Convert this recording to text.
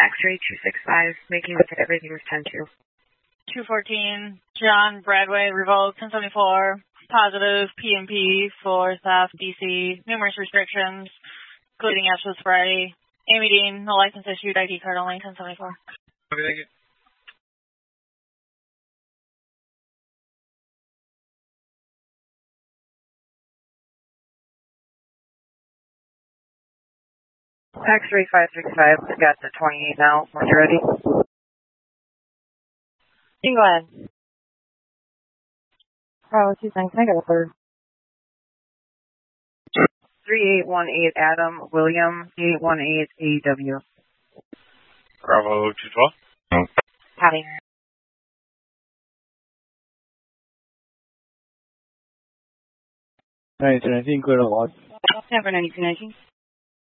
X-ray 265, making the ticket rating was 10-2. 214, John Bradway, Revolt 1074, positive PMP for South DC, numerous restrictions, including absolute sobriety. Amy Dean, no license issued, ID card only, 1074. Okay, thank you. X-ray 565, got to 28 now, when you're ready. You can go ahead. Bravo 29, can I get a third? 3818 Adam William 818 AW. Bravo 212. Howdy. Nice, 19, clear to log. Number 1919.